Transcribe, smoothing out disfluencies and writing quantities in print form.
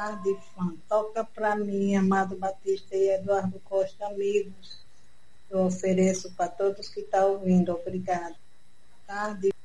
Tarde Fã. Toca para mim, Amado Batista e Eduardo Costa, amigos. Eu ofereço para todos que estão ouvindo. Obrigada. Tarde